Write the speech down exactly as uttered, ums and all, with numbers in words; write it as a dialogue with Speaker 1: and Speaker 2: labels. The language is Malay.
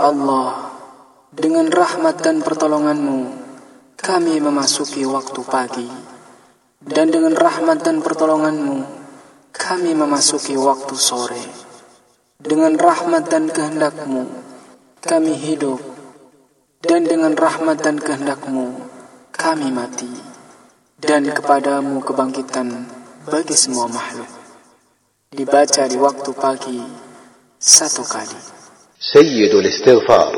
Speaker 1: Allah, dengan rahmat dan pertolongan-Mu, kami memasuki waktu pagi. Dan dengan rahmat dan pertolongan-Mu, kami memasuki waktu sore. Dengan rahmat dan kehendak-Mu, kami hidup. Dan dengan rahmat dan kehendak-Mu, kami mati. Dan kepadamu kebangkitan bagi semua makhluk. Dibaca di waktu pagi satu kali.
Speaker 2: سيد الاستغفار